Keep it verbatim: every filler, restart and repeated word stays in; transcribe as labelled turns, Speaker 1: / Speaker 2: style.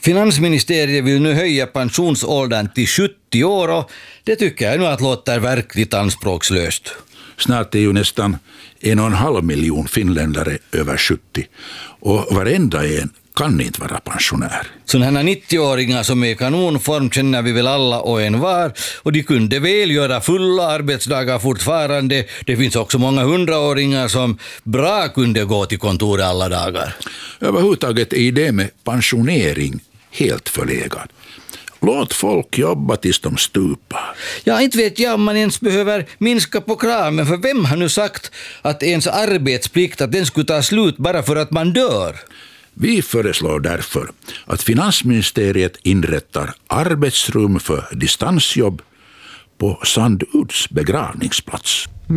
Speaker 1: Finansministeriet vill nu höja pensionsåldern till sjuttio år och det tycker jag nu att låter verkligt anspråkslöst.
Speaker 2: Snart är ju nästan en och en halv miljon finländare över sjuttio och varenda en kan inte vara pensionär.
Speaker 1: Sådana här nittioåringar som är i kanonform känner vi väl alla och en var, och de kunde väl göra fulla arbetsdagar fortfarande. Det finns också många hundraåringar som bra kunde gå till kontoret alla dagar.
Speaker 2: Överhuvudtaget är idén med pensionering helt förlegad. Låt folk jobba tills de stupar.
Speaker 1: Ja, inte vet jag om man ens behöver minska på kraven, för vem har nu sagt att ens arbetsplikt att den skulle ta slut bara för att man dör?
Speaker 2: Vi föreslår därför att finansministeriet inrättar arbetsrum för distansjobb på Sanduds begravningsplats.